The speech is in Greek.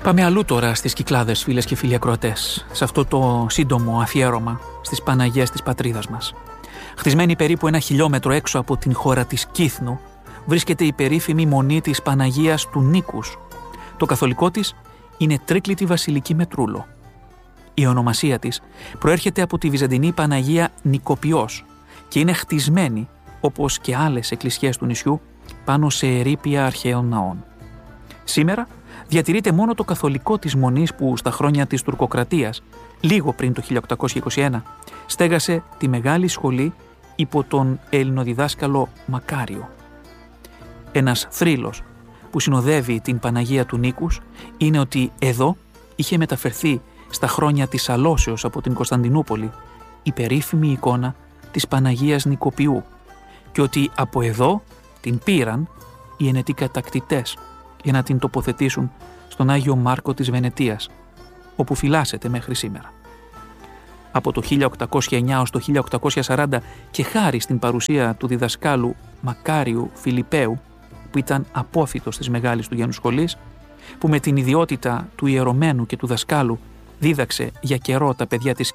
Πάμε αλλού τώρα στις Κυκλάδες, φίλες και φίλοι ακροατές, σε αυτό το σύντομο αφιέρωμα στις Παναγίες της πατρίδας μας. Χτισμένη περίπου 1 χιλιόμετρο έξω από την χώρα της Κύθνου, βρίσκεται η περίφημη μονή της Παναγίας του Νίκους. Το καθολικό της είναι τρίκλητη βασιλική με τρούλο. Η ονομασία της προέρχεται από τη βυζαντινή Παναγία Νικοποιός και είναι χτισμένη, όπως και άλλες εκκλησιές του νησιού, πάνω σε ερείπια αρχαίων ναών. Σήμερα διατηρείται μόνο το καθολικό της μονής που στα χρόνια της τουρκοκρατίας, λίγο πριν το 1821, στέγασε τη μεγάλη σχολή υπό τον ελληνοδιδάσκαλο Μακάριο. Ένας θρύλος που συνοδεύει την Παναγία του Νίκους είναι ότι εδώ είχε μεταφερθεί στα χρόνια της αλώσεως από την Κωνσταντινούπολη η περίφημη εικόνα της Παναγίας Νικοποιού και ότι από εδώ την πήραν οι ενετοί κατακτητές για να την τοποθετήσουν στον Άγιο Μάρκο της Βενετίας, όπου φυλάσσεται μέχρι σήμερα. Από το 1809 ως το 1840 και χάρη στην παρουσία του διδασκάλου Μακάριου Φιλιππέου, που ήταν απόφοιτος της μεγάλης του Γένου σχολής, που με την ιδιότητα του ιερωμένου και του δασκάλου δίδαξε για καιρό τα παιδιά της